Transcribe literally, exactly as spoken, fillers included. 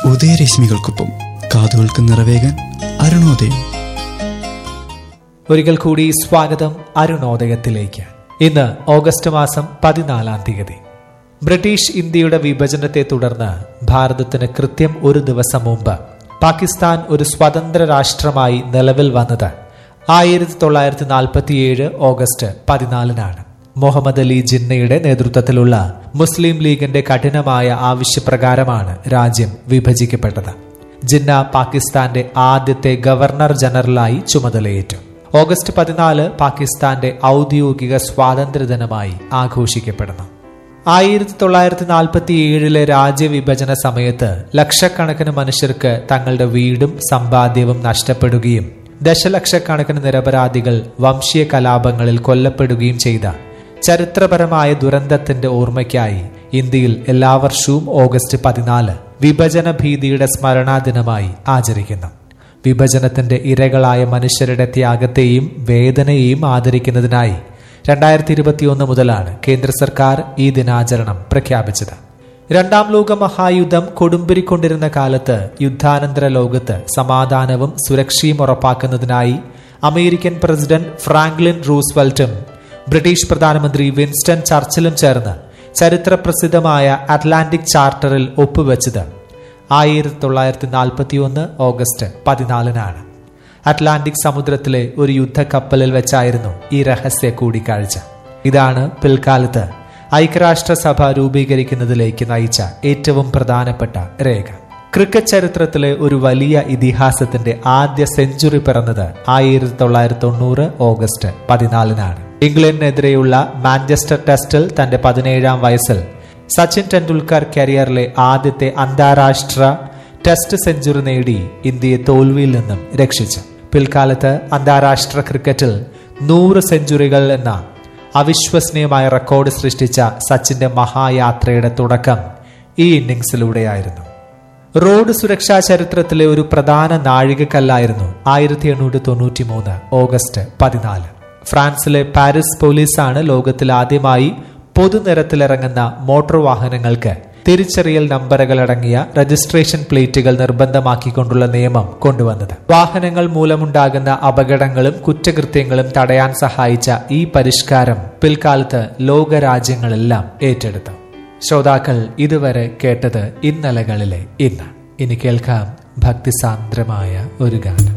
ഉദയരശ്മികൾക്കൊപ്പം കാതുകൾക്ക് നിറവേകാൻ അരുണോദയം. ഒരിക്കൽ കൂടി സ്വാഗതം അരുണോദയത്തിലേക്ക്. ഇന്ന് ഓഗസ്റ്റ് മാസം പതിനാലാം തീയതി. ബ്രിട്ടീഷ് ഇന്ത്യയുടെ വിഭജനത്തെ തുടർന്ന് ഭാരതത്തിന് കൃത്യം ഒരു ദിവസം മുമ്പ് പാകിസ്ഥാൻ ഒരു സ്വതന്ത്ര രാഷ്ട്രമായി നിലവിൽ വന്നത് ആയിരത്തി തൊള്ളായിരത്തി നാൽപ്പത്തിയേഴ് ഓഗസ്റ്റ് പതിനാലിനാണ്. മുഹമ്മദ് അലി ജിന്നയുടെ നേതൃത്വത്തിലുള്ള മുസ്ലിം ലീഗിന്റെ കഠിനമായ ആവശ്യപ്രകാരമാണ് രാജ്യം വിഭജിക്കപ്പെട്ടത്. ജിന്ന പാകിസ്ഥാന്റെ ആദ്യത്തെ ഗവർണർ ജനറലായി ചുമതലയേറ്റു. ഓഗസ്റ്റ് പതിനാല് പാകിസ്ഥാന്റെ ഔദ്യോഗിക സ്വാതന്ത്ര്യ ദിനമായി ആഘോഷിക്കപ്പെടുന്നു. ആയിരത്തി തൊള്ളായിരത്തി നാൽപ്പത്തി ഏഴിലെ രാജ്യവിഭജന സമയത്ത് ലക്ഷക്കണക്കിന് മനുഷ്യർക്ക് തങ്ങളുടെ വീടും സമ്പാദ്യവും നഷ്ടപ്പെടുകയും ദശലക്ഷക്കണക്കിന് നിരപരാധികൾ വംശീയ കലാപങ്ങളിൽ കൊല്ലപ്പെടുകയും ചെയ്ത ചരിത്രപരമായ ദുരന്തത്തിന്റെ ഓർമ്മയ്ക്കായി ഇന്ത്യയിൽ എല്ലാ വർഷവും ഓഗസ്റ്റ് പതിനാല് വിഭജന ഭീതിയുടെ സ്മരണാ ദിനമായി ആചരിക്കുന്നു. വിഭജനത്തിന്റെ ഇരകളായ മനുഷ്യരുടെ ത്യാഗത്തെയും വേദനയെയും ആദരിക്കുന്നതിനായി രണ്ടായിരത്തി ഇരുപത്തിയൊന്ന് മുതലാണ് കേന്ദ്ര സർക്കാർ ഈ ദിനാചരണം പ്രഖ്യാപിച്ചത്. രണ്ടാം ലോക മഹായുദ്ധം കൊടുമ്പിരിക്കൊണ്ടിരുന്ന കാലത്ത് യുദ്ധാനന്തര ലോകത്ത് സമാധാനവും സുരക്ഷയും ഉറപ്പാക്കുന്നതിനായി അമേരിക്കൻ പ്രസിഡന്റ് ഫ്രാങ്ക്ലിൻ റൂസ്വെൽറ്റും ബ്രിട്ടീഷ് പ്രധാനമന്ത്രി വിൻസ്റ്റൺ ചർച്ചിലും ചേർന്ന് ചരിത്ര പ്രസിദ്ധമായ അറ്റ്ലാന്റിക് ചാർട്ടറിൽ ഒപ്പുവെച്ചത് ആയിരത്തി തൊള്ളായിരത്തി നാൽപ്പത്തി ഒന്ന് ഓഗസ്റ്റ് പതിനാലിനാണ്. അറ്റ്ലാന്റിക് സമുദ്രത്തിലെ ഒരു യുദ്ധക്കപ്പലിൽ വെച്ചായിരുന്നു ഈ രഹസ്യ കൂടിക്കാഴ്ച. ഇതാണ് പിൽക്കാലത്ത് ഐക്യരാഷ്ട്രസഭ രൂപീകരിക്കുന്നതിലേക്ക് നയിച്ച ഏറ്റവും പ്രധാനപ്പെട്ട രേഖ. ക്രിക്കറ്റ് ചരിത്രത്തിലെ ഒരു വലിയ ഇതിഹാസത്തിന്റെ ആദ്യ സെഞ്ചുറി പിറന്നത് ആയിരത്തി തൊള്ളായിരത്തി തൊണ്ണൂറ് ഓഗസ്റ്റ് പതിനാലിനാണ്. ഇംഗ്ലണ്ടിനെതിരെയുള്ള മാഞ്ചസ്റ്റർ ടെസ്റ്റിൽ തന്റെ പതിനേഴാം വയസ്സിൽ സച്ചിൻ ടെണ്ടുൽക്കർ കരിയറിലെ ആദ്യത്തെ അന്താരാഷ്ട്ര ടെസ്റ്റ് സെഞ്ചുറി നേടി ഇന്ത്യയെ തോൽവിയിൽ നിന്നും രക്ഷിച്ചു. പിൽക്കാലത്ത് അന്താരാഷ്ട്ര ക്രിക്കറ്റിൽ നൂറ് സെഞ്ചുറികൾ എന്ന അവിശ്വസനീയമായ റെക്കോർഡ് സൃഷ്ടിച്ച സച്ചിന്റെ മഹായാത്രയുടെ തുടക്കം ഈ ഇന്നിംഗ്സിലൂടെയായിരുന്നു. റോഡ് സുരക്ഷാ ചരിത്രത്തിലെ ഒരു പ്രധാന നാഴികക്കല്ലായിരുന്നു ആയിരത്തി എണ്ണൂറ്റി തൊണ്ണൂറ്റി മൂന്ന് ഓഗസ്റ്റ് പതിനാല്. ഫ്രാൻസിലെ പാരീസ് പോലീസാണ് ലോകത്തിൽ ആദ്യമായി പൊതുനിരത്തിലിറങ്ങുന്ന മോട്ടോർ വാഹനങ്ങൾക്ക് തിരിച്ചറിയൽ നമ്പറുകൾ അടങ്ങിയ രജിസ്ട്രേഷൻ പ്ലേറ്റുകൾ നിർബന്ധമാക്കിക്കൊണ്ടുള്ള നിയമം കൊണ്ടുവന്നത്. വാഹനങ്ങൾ മൂലമുണ്ടാകുന്ന അപകടങ്ങളും കുറ്റകൃത്യങ്ങളും തടയാൻ സഹായിച്ച ഈ പരിഷ്കാരം പിൽക്കാലത്ത് ലോകരാജ്യങ്ങളെല്ലാം ഏറ്റെടുത്തു. ശ്രോതാക്കൾ ഇതുവരെ കേട്ടത് ഇന്നലകളിലെ ഇന്ന്. ഇനി കേൾക്കാം ഭക്തിസാന്ദ്രമായ ഒരു ഗാനം.